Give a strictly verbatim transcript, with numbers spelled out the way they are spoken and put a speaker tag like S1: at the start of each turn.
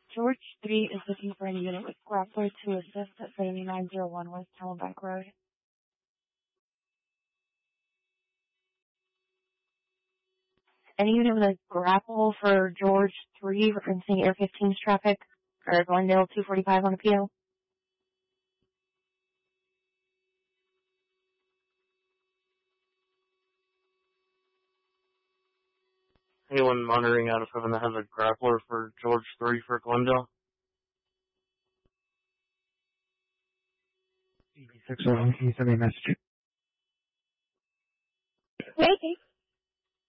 S1: George three is looking for a unit with grappler to assist at seventy-nine oh one West Camelback Road. Any unit with a grapple for George three referencing Air fifteen's traffic, or Glendale two forty-five on appeal?
S2: Anyone monitoring out of heaven that has a grappler for George three for Glendale?
S3: six oh one, can you send me a message?
S1: Wait,